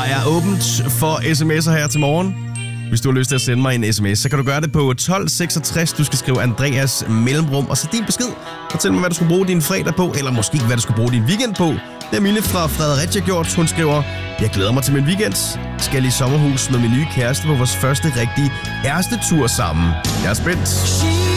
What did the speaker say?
er åbent for sms'er her til morgen. Hvis du har lyst til at sende mig en sms, så kan du gøre det på 1266. Du skal skrive Andreas mellemrum, og så din besked. Fortæl mig, hvad du skulle bruge din fredag på, eller måske hvad du skulle bruge din weekend på. Det er Mille fra Fredericia gjort. Hun skriver, jeg glæder mig til min weekend. Skal i sommerhus med min nye kæreste på vores første rigtige kærestetur sammen. Jeg er spændt.